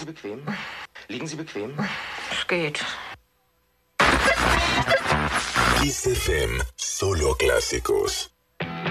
Sie bequem. Liegen Sie bequem. Es geht. Kiss FM, solo clásicos.